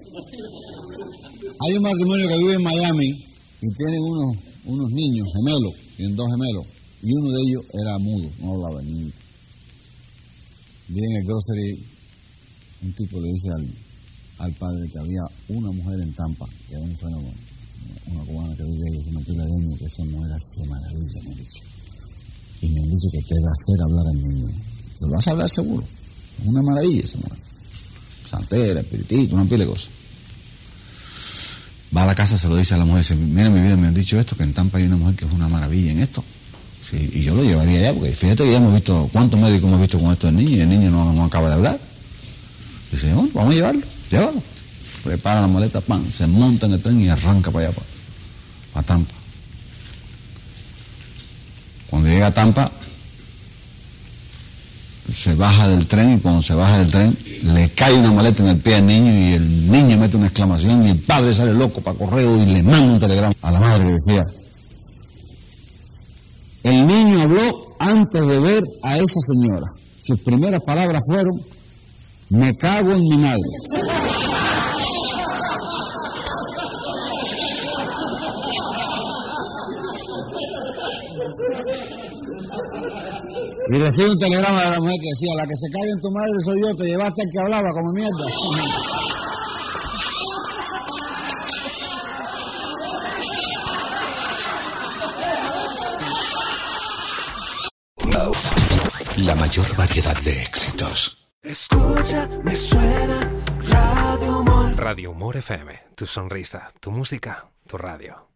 Hay un matrimonio que vive en Miami y tienen unos niños gemelos, tienen 2 gemelos, y uno de ellos era mudo, no hablaba ni. Vi en el grocery, un tipo le dice al padre que había una mujer en Tampa, que era una cubana que vive ahí, que la niña, que esa mujer hace maravilla, me han dicho. Y me han dicho que te va a hacer hablar al niño. Lo vas a hablar seguro. Es una maravilla esa mujer. Santera, espiritito, una pila de cosas. Va a la casa, se lo dice a la mujer, dice, mira mi vida, me han dicho esto, que en Tampa hay una mujer que es una maravilla en esto. Sí, y yo lo llevaría allá, porque fíjate que ya hemos visto, ¿cuántos médicos hemos visto con esto del niño? Y el niño no acaba de hablar. Dice, bueno, vamos a llevarlo, llévalo. Prepara la maleta, pan, se monta en el tren y arranca para allá, para Tampa. Cuando llega a Tampa, se baja del tren, y cuando se baja del tren, le cae una maleta en el pie al niño, y el niño mete una exclamación, y el padre sale loco para correo y le manda un telegrama a la madre que decía, el niño habló antes de ver a esa señora. Sus primeras palabras fueron, me cago en mi madre. Y recibe un telegrama de la mujer que decía, la que se cae en tu madre soy yo, te llevaste al que hablaba como mierda. La mayor variedad de éxitos. Escucha, me suena Radio Humor. Radio Humor FM, tu sonrisa, tu música, tu radio.